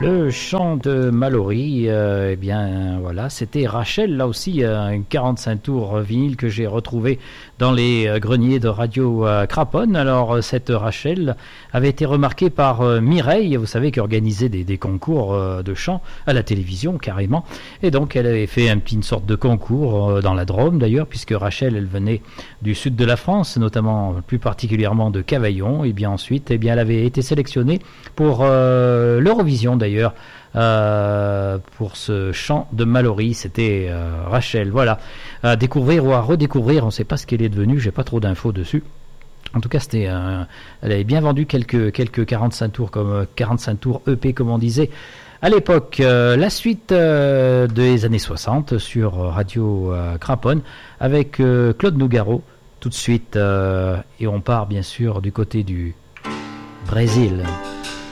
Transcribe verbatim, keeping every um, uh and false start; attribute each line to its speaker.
Speaker 1: Le chant de Mallory, euh, eh bien voilà, c'était Rachel, là aussi, un quarante-cinq tours vinyle que j'ai retrouvé dans les greniers de Radio euh, Craponne. Alors cette Rachel avait été remarquée par euh, Mireille, vous savez, qui organisait des, des concours euh, de chant à la télévision carrément. Et donc elle avait fait un petit, une sorte de concours euh, dans la Drôme d'ailleurs, puisque Rachel, elle venait du sud de la France, notamment plus particulièrement de Cavaillon. Et bien ensuite, eh bien, elle avait été sélectionnée pour euh, l'Eurovision d'ailleurs. Euh, pour ce chant de Mallory, c'était euh, Rachel. Voilà, à découvrir ou à redécouvrir, on ne sait pas ce qu'elle est devenue, j'ai pas trop d'infos dessus. En tout cas, c'était, euh, elle avait bien vendu quelques quelques quarante-cinq tours, comme quarante-cinq tours E P, comme on disait à l'époque. Euh, la suite euh, des années soixante sur Radio euh, Craponne avec euh, Claude Nougaro. Tout de suite, euh, et on part bien sûr du côté du Brésil.